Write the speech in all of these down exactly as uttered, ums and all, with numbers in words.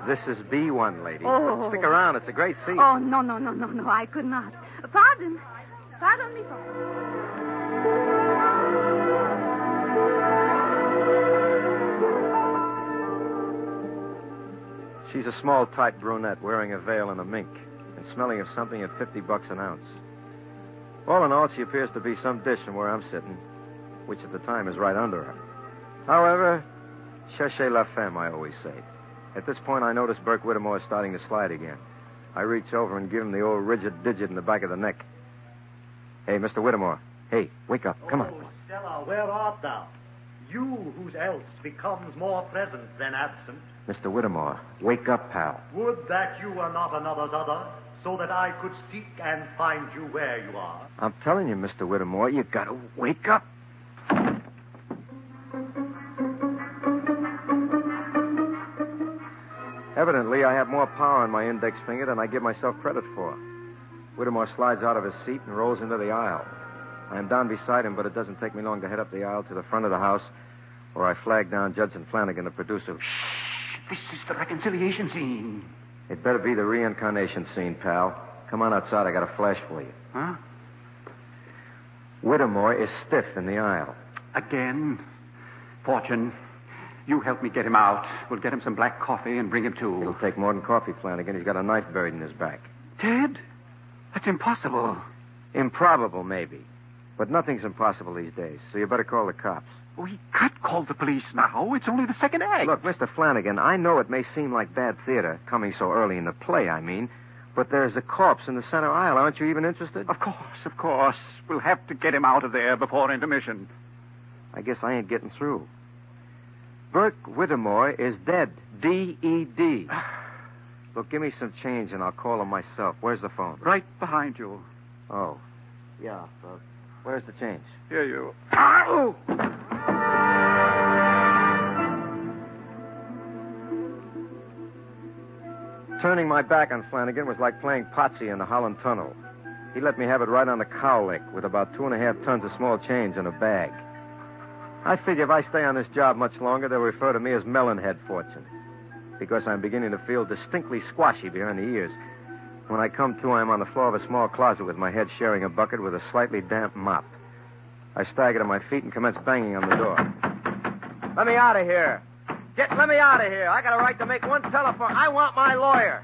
This is B one, lady. Oh. Stick around. It's a great seat. Oh, no, no, no, no, no. I could not. Pardon. Pardon me. She's a small, tight brunette wearing a veil and a mink and smelling of something at fifty bucks an ounce. All in all, she appears to be some dish from where I'm sitting, which at the time is right under her. However, cherchez la femme, I always say. At this point, I notice Burke Whittemore is starting to slide again. I reach over and give him the old rigid digit in the back of the neck. Hey, Mister Whittemore. Hey, wake up. Come on. Oh, Stella, where art thou? You whose else becomes more present than absent. Mister Whittemore, wake up, pal. Would that you were not another's other, so that I could seek and find you where you are. I'm telling you, Mister Whittemore, you gotta wake up. Evidently, I have more power on my index finger than I give myself credit for. Whittemore slides out of his seat and rolls into the aisle. I am down beside him, but it doesn't take me long to head up the aisle to the front of the house, where I flag down Judson Flanagan, the producer. Shh! This is the reconciliation scene. It better be the reincarnation scene, pal. Come on outside. I got a flash for you. Huh? Whittemore is stiff in the aisle. Again? Fortune, you help me get him out. We'll get him some black coffee and bring him to. It'll take more than coffee, Flanagan. He's got a knife buried in his back. Ted? That's impossible. Improbable, maybe. But nothing's impossible these days, so you better call the cops. We can't call the police now. It's only the second act. Look, Mister Flanagan, I know it may seem like bad theater, coming so early in the play, I mean, but there's a corpse in the center aisle. Aren't you even interested? Of course, of course. We'll have to get him out of there before intermission. I guess I ain't getting through. Burke Whittemore is dead. D E D. Look, give me some change and I'll call him myself. Where's the phone? Right behind you. Oh. Yeah, uh, where's the change? Here you. Ow! Turning my back on Flanagan was like playing Potsy in the Holland Tunnel. He let me have it right on the cowlick with about two and a half tons of small change in a bag. I figure if I stay on this job much longer, they'll refer to me as Melonhead Fortune, because I'm beginning to feel distinctly squashy behind the ears. When I come to, I'm on the floor of a small closet with my head sharing a bucket with a slightly damp mop. I stagger to my feet and commence banging on the door. Let me out of here. Get, let me out of here. I got a right to make one telephone. I want my lawyer.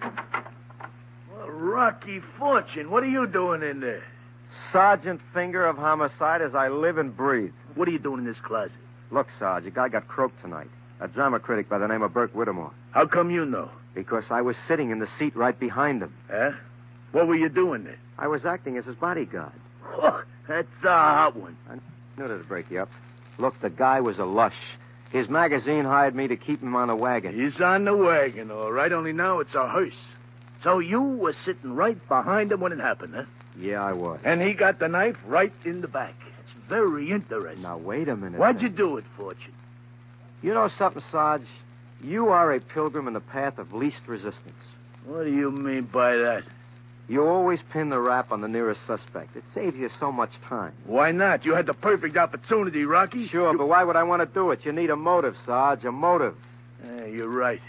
Well, Rocky Fortune, what are you doing in there? Sergeant Finger of Homicide as I live and breathe. What are you doing in this closet? Look, Sarge, a guy got croaked tonight. A drama critic by the name of Burke Whittemore. How come you know? Because I was sitting in the seat right behind him. Huh? What were you doing there? I was acting as his bodyguard. Oh, that's a hot one. I knew that'd break you up. Look, the guy was a lush. His magazine hired me to keep him on the wagon. He's on the wagon, all right, only now it's a hearse. So you were sitting right behind him when it happened, huh? Yeah, I was. And he got the knife right in the back. It's very interesting. Now, wait a minute. Why'd then. you do it, Fortune? You know something, Sarge? You are a pilgrim in the path of least resistance. What do you mean by that? You always pin the rap on the nearest suspect. It saves you so much time. Why not? You had the perfect opportunity, Rocky. Sure, you... but why would I want to do it? You need a motive, Sarge, a motive. Yeah, you're right.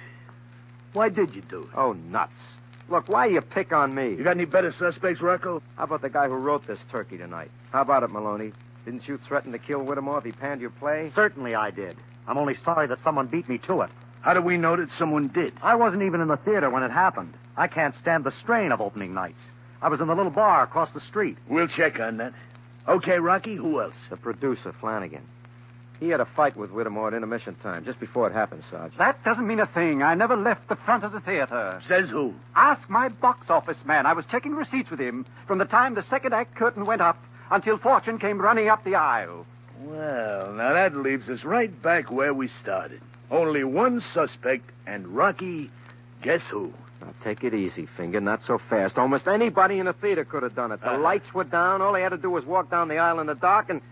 Why did you do it? Oh, nuts. Look, why you pick on me? You got any better suspects, Rocco? How about the guy who wrote this turkey tonight? How about it, Maloney? Didn't you threaten to kill Whittemore if he panned your play? Certainly I did. I'm only sorry that someone beat me to it. How do we know that someone did? I wasn't even in the theater when it happened. I can't stand the strain of opening nights. I was in the little bar across the street. We'll check on that. Okay, Rocky, who else? The producer, Flanagan. He had a fight with Whittemore at intermission time, just before it happened, Sarge. That doesn't mean a thing. I never left the front of the theater. Says who? Ask my box office man. I was checking receipts with him from the time the second act curtain went up until Fortune came running up the aisle. Well, now that leaves us right back where we started. Only one suspect, and Rocky, guess who? Now, take it easy, Finger. Not so fast. Almost anybody in the theater could have done it. The Uh-huh. lights were down. All they had to do was walk down the aisle in the dark and...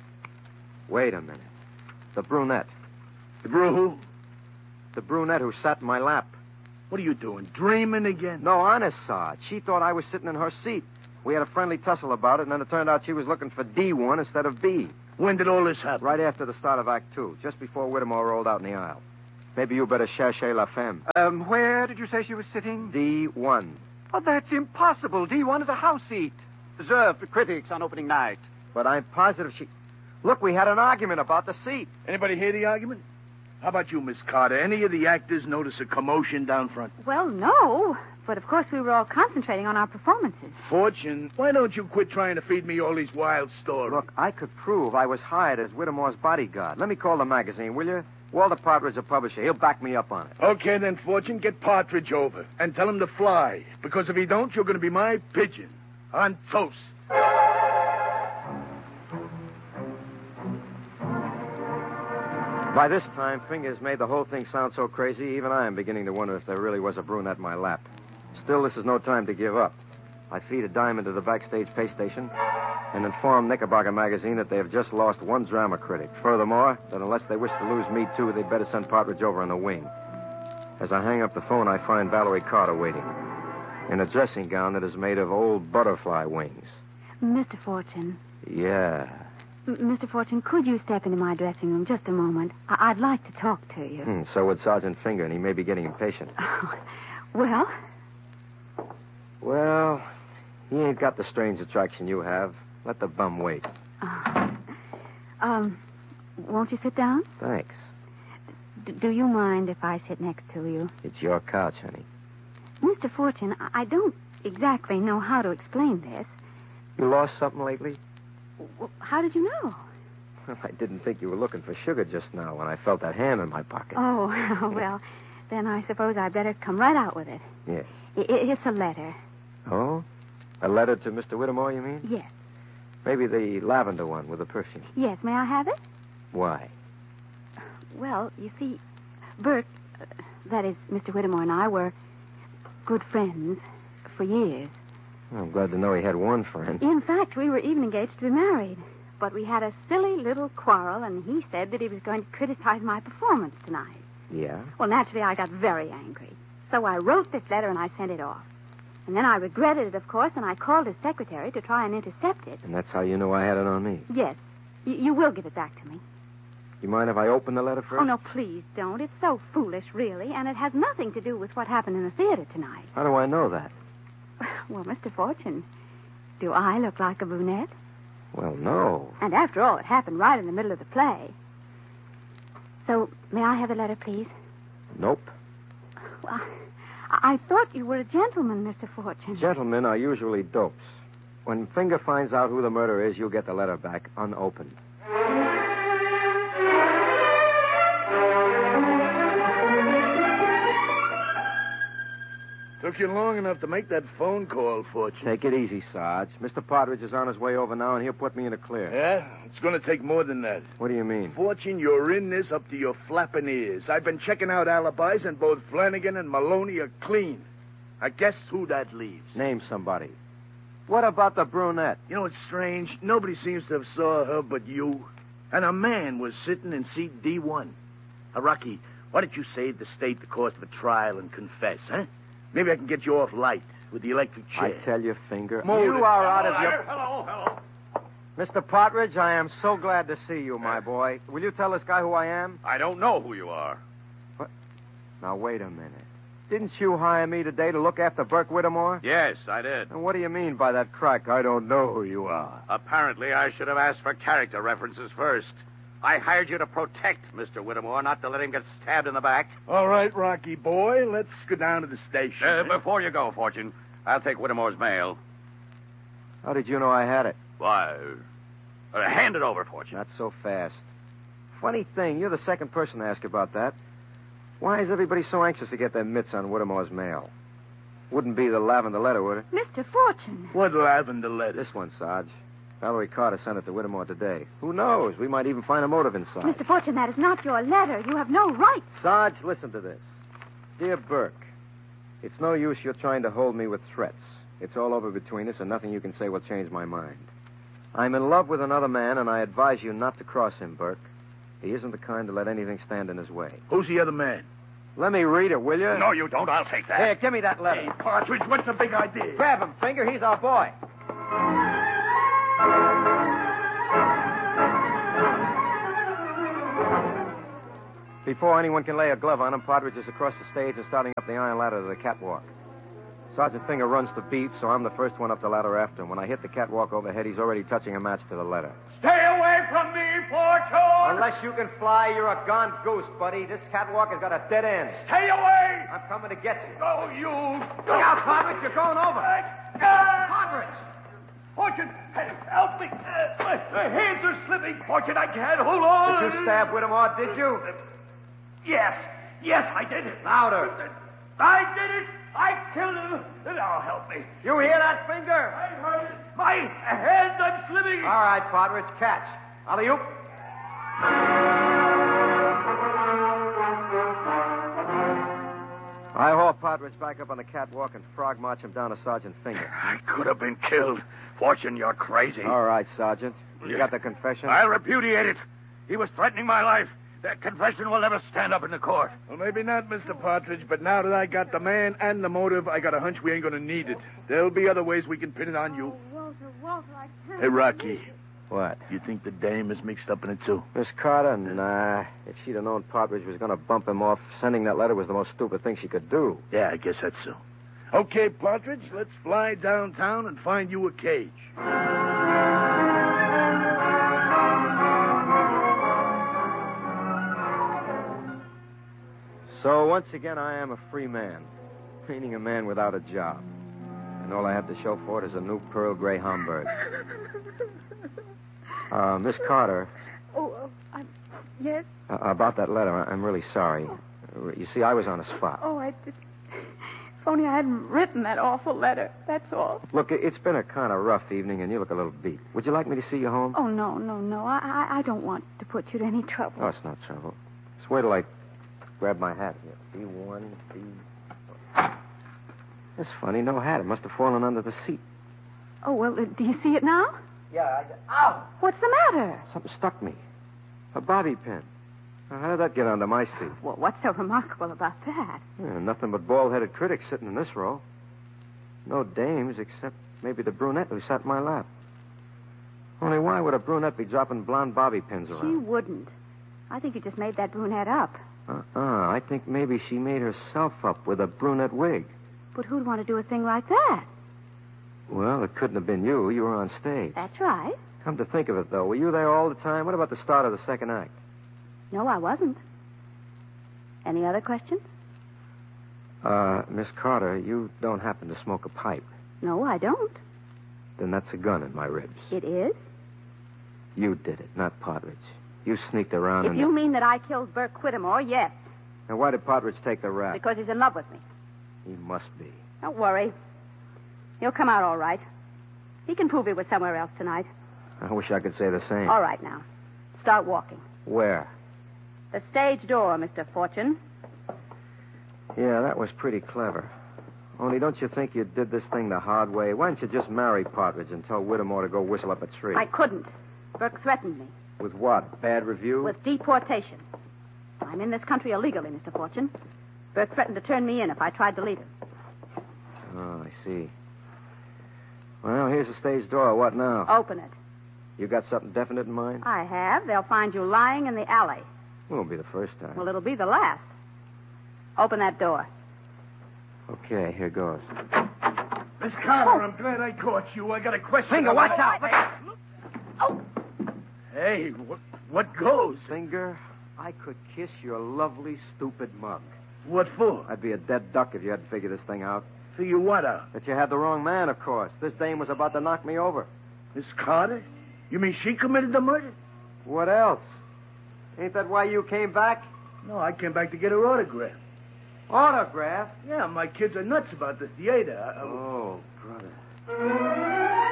Wait a minute. The brunette. The brew who? The brunette who sat in my lap. What are you doing, dreaming again? No, honest, Sarge. She thought I was sitting in her seat. We had a friendly tussle about it, and then it turned out she was looking for D one instead of B. When did all this happen? Right after the start of Act Two, just before Whittemore rolled out in the aisle. Maybe you better chercher la femme. Um, where did you say she was sitting? D one. Oh, that's impossible. D one is a house seat. Reserved for critics on opening night. But I'm positive she... Look, we had an argument about the seat. Anybody hear the argument? How about you, Miss Carter? Any of the actors notice a commotion down front? Well, no. But, of course, we were all concentrating on our performances. Fortune, why don't you quit trying to feed me all these wild stories? Look, I could prove I was hired as Whittemore's bodyguard. Let me call the magazine, will you? Walter Partridge, the publisher. He'll back me up on it. Okay, then, Fortune, get Partridge over and tell him to fly. Because if he don't, you're going to be my pigeon on toast. By this time, Fingers made the whole thing sound so crazy, even I am beginning to wonder if there really was a brunette in my lap. Still, this is no time to give up. I feed a dime into the backstage pay station and inform Knickerbocker magazine that they have just lost one drama critic. Furthermore, that unless they wish to lose me, too, they'd better send Partridge over on the wing. As I hang up the phone, I find Valerie Carter waiting in a dressing gown that is made of old butterfly wings. Mister Fortune. Yeah. M- Mister Fortune, could you step into my dressing room just a moment? I- I'd like to talk to you. Hmm, so would Sergeant Finger, and he may be getting impatient. Oh, well? Well, he ain't got the strange attraction you have. Let the bum wait. Uh, um, won't you sit down? Thanks. D- do you mind if I sit next to you? It's your couch, honey. Mister Fortune, I, I don't exactly know how to explain this. You lost something lately? W- How did you know? Well, I didn't think you were looking for sugar just now when I felt that hand in my pocket. Oh, well, then I suppose I'd better come right out with it. Yes. I- I- it's a letter. Oh? A letter to Mister Whittemore, you mean? Yes. Maybe the lavender one with the perfume. Yes, may I have it? Why? Well, you see, Bert, uh, that is, Mister Whittemore and I were good friends for years. Well, I'm glad to know he had one friend. In fact, we were even engaged to be married. But we had a silly little quarrel, and he said that he was going to criticize my performance tonight. Yeah? Well, naturally, I got very angry. So I wrote this letter and I sent it off. And then I regretted it, of course, and I called his secretary to try and intercept it. And that's how you know I had it on me. Yes. Y- you will give it back to me. You mind if I open the letter first? Oh, no, please don't. It's so foolish, really, and it has nothing to do with what happened in the theater tonight. How do I know that? Well, Mister Fortune, do I look like a brunette? Well, no. And after all, it happened right in the middle of the play. So, may I have the letter, please? Nope. Well, I, I thought you were a gentleman, Mister Fortune. Gentlemen are usually dopes. When Finger finds out who the murderer is, you'll get the letter back unopened. Took you long enough to make that phone call, Fortune. Take it easy, Sarge. Mister Partridge is on his way over now, and he'll put me in a clear. Yeah? It's going to take more than that. What do you mean? Fortune, you're in this up to your flapping ears. I've been checking out alibis, and both Flanagan and Maloney are clean. I guess who that leaves. Name somebody. What about the brunette? You know, it's strange. Nobody seems to have saw her but you. And a man was sitting in seat D one. Uh, Rocky, why don't you save the state the cost of a trial and confess, huh? Maybe I can get you off light with the electric chair. I tell you, Finger, Move you it. are out of your... Hello, hello. Mister Partridge, I am so glad to see you, my boy. Will you tell this guy who I am? I don't know who you are. Now, wait a minute. Didn't you hire me today to look after Burke Whittemore? Yes, I did. And what do you mean by that crack, I don't know who you are? Apparently, I should have asked for character references first. I hired you to protect Mister Whittemore, not to let him get stabbed in the back. All right, Rocky boy, let's go down to the station. Uh, before you go, Fortune, I'll take Whittemore's mail. How did you know I had it? Why, uh, hand it over, Fortune. Not so fast. Funny thing, you're the second person to ask about that. Why is everybody so anxious to get their mitts on Whittemore's mail? Wouldn't be the lavender letter, would it? Mister Fortune. What lavender letter? This one, Sarge. Valerie Carter sent it to Whittemore today. Who knows? We might even find a motive inside. Mister Fortune, that is not your letter. You have no right. Sarge, listen to this. Dear Burke, it's no use you're trying to hold me with threats. It's all over between us, and nothing you can say will change my mind. I'm in love with another man, and I advise you not to cross him, Burke. He isn't the kind to let anything stand in his way. Who's the other man? Let me read it, will you? No, you don't. I'll take that. Here, give me that letter. Hey, Partridge, what's the big idea? Grab him, Finger. He's our boy. Before anyone can lay a glove on him, Partridge is across the stage and starting up the iron ladder to the catwalk. Sergeant Finger runs to beat, so I'm the first one up the ladder after him. When I hit the catwalk overhead, he's already touching a match to the letter. Stay away from me, Fortune! Unless you can fly, you're a gone goose, buddy. This catwalk has got a dead end. Stay away! I'm coming to get you. Go, you! Look out, Partridge, you're going over. Partridge! Fortune, help me. Uh, my, my hands are slipping. Fortune, I can't hold on. Did you stab Whittemore, did you? Yes. Yes, I did. Louder. I did it. I killed him. Now help me. You hear that, Finger? I heard it. My hands, I'm slipping. All right, Partridge, catch. Alley-oop. I haul Partridge back up on the catwalk and frog march him down to Sergeant Finger. I could have been killed. Fortune, you're crazy. All right, Sergeant. You Yeah. got the confession? I'll repudiate it. He was threatening my life. That confession will never stand up in the court. Well, maybe not, Mister Partridge, but now that I got the man and the motive, I got a hunch we ain't going to need it. There'll be other ways we can pin it on you. Walter, Walter, I can't. Hey, Rocky, What? you think the dame is mixed up in it, too? Miss Carter? Nah. If she'd have known Partridge was going to bump him off, sending that letter was the most stupid thing she could do. Yeah, I guess that's so. Okay, Partridge, let's fly downtown and find you a cage. So, once again, I am a free man, meaning a man without a job. And all I have to show for it is a new pearl gray Homburg. Uh, Miss Carter, Oh, oh I'm... Yes? uh, about that letter, I- I'm really sorry. Uh, You see, I was on the spot. Oh, I... If only I hadn't written that awful letter. That's all. Look, it- it's been a kind of rough evening, and you look a little beat. Would you like me to see you home? Oh, no, no, no. I, I, I don't want to put you to any trouble. Oh, it's not trouble. Just wait till I grab my hat here. B one, B... That's funny, no hat. It must have fallen under the seat. Oh, well, uh, do you see it now? Yeah, I... Ow! What's the matter? Something stuck me. A bobby pin. Now, how did that get under my seat? Well, what's so remarkable about that? Yeah, nothing but bald-headed critics sitting in this row. No dames, except maybe the brunette who sat in my lap. Only why would a brunette be dropping blonde bobby pins She around? wouldn't. I think you just made that brunette up. Uh-uh. I think maybe she made herself up with a brunette wig. But who'd want to do a thing like that? Well, it couldn't have been you. You were on stage. That's right. Come to think of it, though, were you there all the time? What about the start of the second act? No, I wasn't. Any other questions? Uh, Miss Carter, you don't happen to smoke a pipe. No, I don't. Then that's a gun in my ribs. It is? You did it, not Partridge. You sneaked around If and... you mean that I killed Burke Whittemore, yes. And why did Partridge take the rap? Because he's in love with me. He must be. Don't worry. He'll come out all right. He can prove he was somewhere else tonight. I wish I could say the same. All right, now. Start walking. Where? The stage door, Mister Fortune. Yeah, that was pretty clever. Only don't you think you did this thing the hard way? Why don't you just marry Partridge and tell Whittemore to go whistle up a tree? I couldn't. Burke threatened me With what? Bad review? with deportation. I'm in this country illegally, Mister Fortune. Burke threatened to turn me in if I tried to leave him. Oh, I see. Well, here's the stage door. What now? Open it. You got something definite in mind? I have. They'll find you lying in the alley. Won't be the first time. Well, it'll be the last. Open that door. Okay, here goes. Miss Carter, I'm glad I caught you. I got a question. Finger, about- watch out! Oh! Hey, what, what goes? Finger, I could kiss your lovely, stupid mug. What for? I'd be a dead duck if you hadn't figured this thing out. Figure what out? That you had the wrong man, of course. This dame was about to knock me over. Miss Carter? You mean she committed the murder? What else? Ain't that why you came back? No, I came back to get her autograph. Autograph? Yeah, my kids are nuts about the theater. I, I... Oh, brother.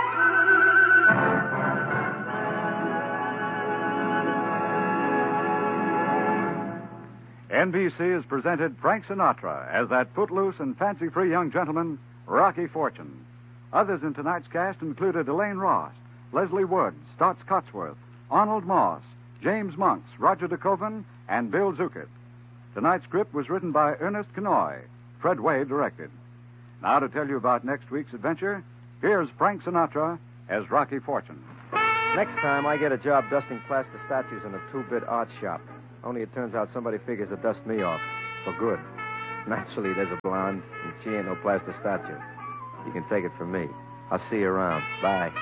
N B C has presented Frank Sinatra as that footloose and fancy-free young gentleman, Rocky Fortune. Others in tonight's cast included Elaine Ross, Leslie Woods, Stotts Cotsworth, Arnold Moss, James Monks, Roger DeKoven, and Bill Zuckert. Tonight's script was written by Ernest Kenoy. Fred Wade directed. Now to tell you about next week's adventure, here's Frank Sinatra as Rocky Fortune. Next time, I get a job dusting plaster statues in a two-bit art shop. Only it turns out somebody figures to dust me off. For good. Naturally, there's a blonde, and she ain't no plaster statue. You can take it from me. I'll see you around. Bye.